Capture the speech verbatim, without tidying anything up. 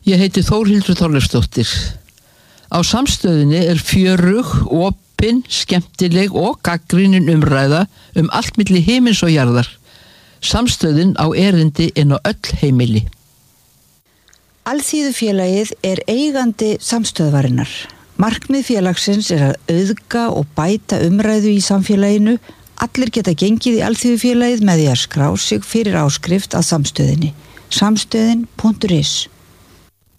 Ég heiti Þórhildur Þorleifsdóttir. Á Samstöðinni er fjörug, opin, skemmtileg og gagnrýnin umræða um allt milli himins og jarðar. Samstöðin á erindi inn á öll heimili. Alþýðufélagið er eigandi samstöðvarinnar. Markmið félagsins er að auðga og bæta umræðu í samfélaginu. Allir geta gengið í Alþýðufélagið með því að skrá sig fyrir áskrift að samstöðinni. samstöðin punktur is